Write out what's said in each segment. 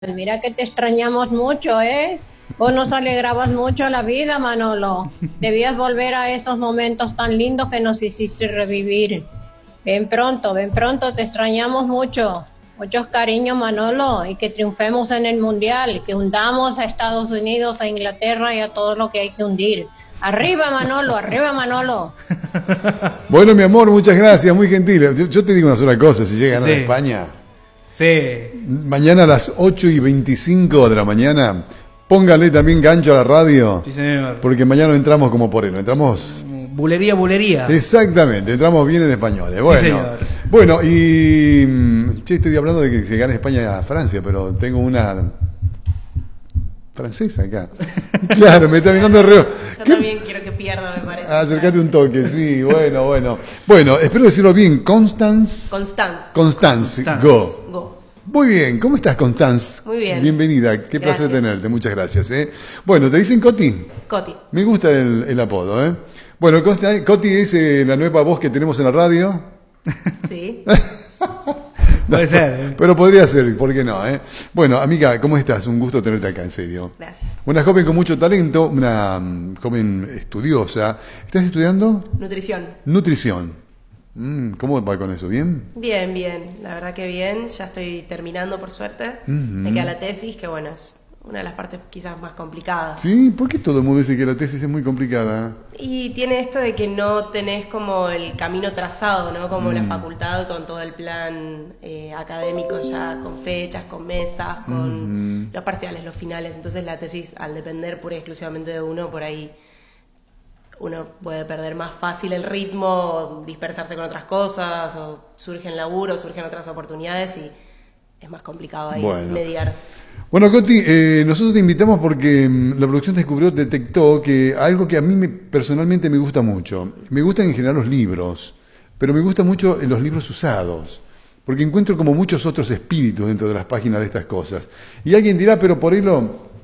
Mira que te extrañamos mucho, ¿eh? Vos nos alegrabas mucho la vida, Manolo. Debías volver a esos momentos tan lindos que nos hiciste revivir. Ven pronto, te extrañamos mucho. Muchos cariños, Manolo, y que triunfemos en el Mundial, que hundamos a Estados Unidos, a Inglaterra y a todo lo que hay que hundir. Arriba, Manolo, arriba, Manolo. Bueno, mi amor, muchas gracias, muy gentil. Yo te digo una sola cosa, si llegan Sí. a España, Sí. mañana a las 8:25 de la mañana, póngale también gancho a la radio, Sí, señor. porque mañana no entramos como por él, entramos... Bulería. Exactamente, entramos bien en españoles. Bueno, señor. bueno, y che, estoy hablando de que se gane España a Francia, pero tengo una francesa acá. Claro, me está mirando reo. Yo también quiero que pierda, me parece. Acercate un toque, sí, bueno. Bueno, espero decirlo bien. Constance Constance. Go. Go. Muy bien, ¿cómo estás, Constance? Muy bien. Bienvenida, qué placer Gracias. tenerte, muchas gracias. Bueno, ¿te dicen Coti? Coti. Me gusta el apodo, ¿eh? Bueno, Coti es la nueva voz que tenemos en la radio. Sí. Puede ser, ¿eh? Pero podría ser, ¿por qué no? Bueno, amiga, ¿cómo estás? Un gusto tenerte acá, en serio. Gracias. Una joven con mucho talento, una joven estudiosa. ¿Estás estudiando? Nutrición. Nutrición. ¿Cómo va con eso? ¿Bien? Bien. La verdad que bien. Ya estoy terminando, por suerte. Me queda la tesis, que bueno, es una de las partes quizás más complicadas. ¿Sí? ¿Por qué todo el mundo dice que la tesis es muy complicada? Y tiene esto de que no tenés como el camino trazado, ¿no? Como la facultad con todo el plan académico ya, con fechas, con mesas, con los parciales, los finales. Entonces la tesis, al depender pura y exclusivamente de uno, por ahí uno puede perder más fácil el ritmo, o dispersarse con otras cosas, o surgen laburos, surgen otras oportunidades y es más complicado ahí mediar. Bueno, Coti, nosotros te invitamos porque la producción detectó que algo que a mí personalmente me gusta mucho. Me gustan en general los libros, pero me gustan mucho los libros usados, porque encuentro como muchos otros espíritus dentro de las páginas de estas cosas. Y alguien dirá, pero por ahí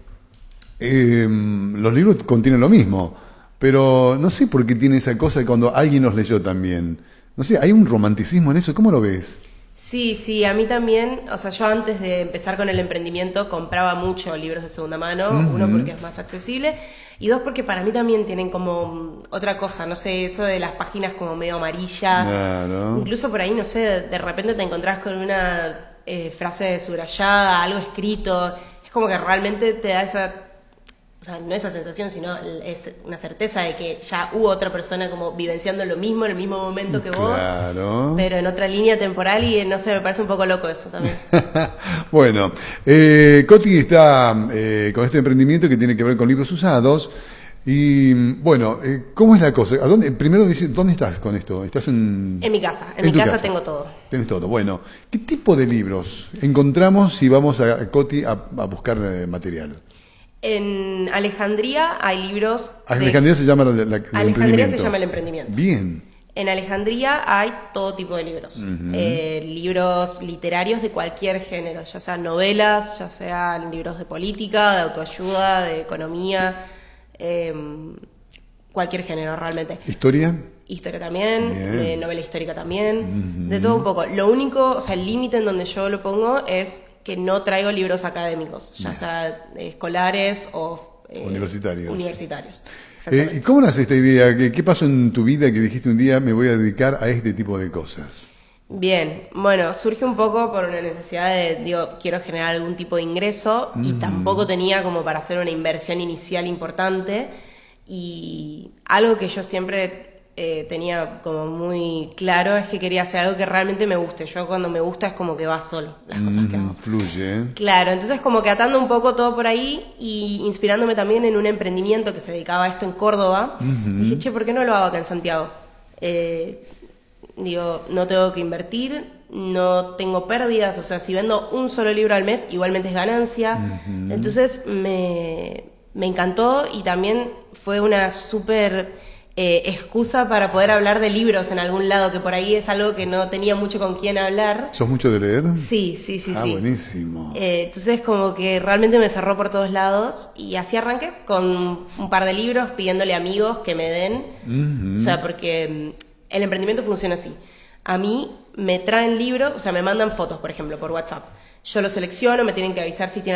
los libros contienen lo mismo, pero no sé por qué tiene esa cosa cuando alguien los leyó también. No sé, hay un romanticismo en eso, ¿cómo lo ves? Sí, a mí también, o sea, yo antes de empezar con el emprendimiento compraba mucho libros de segunda mano, uno porque es más accesible y dos porque para mí también tienen como otra cosa, no sé, eso de las páginas como medio amarillas, Claro. incluso por ahí, no sé, de repente te encontrás con una frase subrayada, algo escrito, es como que realmente te da esa... O sea, no esa sensación, sino es una certeza de que ya hubo otra persona como vivenciando lo mismo en el mismo momento que vos, Claro. pero en otra línea temporal y no sé, me parece un poco loco eso también. Bueno, Coti está con este emprendimiento que tiene que ver con libros usados. Y bueno, ¿cómo es la cosa? Primero, ¿dónde estás con esto? ¿Estás en En mi casa, en tu mi casa tengo todo. Tienes todo. Bueno, ¿qué tipo de libros encontramos si vamos a Coti a buscar material? En Alejandría hay libros. Alejandría se llama el Alejandría emprendimiento. se llama el emprendimiento. Bien. En Alejandría hay todo tipo de libros. Libros literarios de cualquier género, ya sean novelas, ya sean libros de política, de autoayuda, de economía, cualquier género realmente. ¿Historia? Historia también, Bien. novela histórica también, de todo un poco. Lo único, o sea, el límite en donde yo lo pongo es que no traigo libros académicos, ya sea escolares o ¿Y universitarios. Exactamente. cómo nace esta idea? ¿Qué pasó en tu vida que dijiste un día me voy a dedicar a este tipo de cosas? Bien, bueno, surge un poco por una necesidad de, quiero generar algún tipo de ingreso y tampoco tenía como para hacer una inversión inicial importante y algo que yo siempre tenía como muy claro es que quería hacer algo que realmente me guste. Yo cuando me gusta es como que va solo las cosas que hago. Fluye. Claro, entonces como que atando un poco todo por ahí y inspirándome también en un emprendimiento que se dedicaba a esto en Córdoba, dije, che, ¿por qué no lo hago acá en Santiago? No tengo que invertir, no tengo pérdidas, o sea, si vendo un solo libro al mes, igualmente es ganancia. Entonces me encantó y también fue una súper excusa para poder hablar de libros en algún lado, que por ahí es algo que no tenía mucho con quién hablar. ¿Sos mucho de leer? Sí. Buenísimo. Entonces como que realmente me cerró por todos lados y así arranqué con un par de libros pidiéndole a amigos que me den. O sea, porque el emprendimiento funciona así. A mí me traen libros, o sea, me mandan fotos, por ejemplo, por WhatsApp. yo lo selecciono, me tienen que avisar si tienen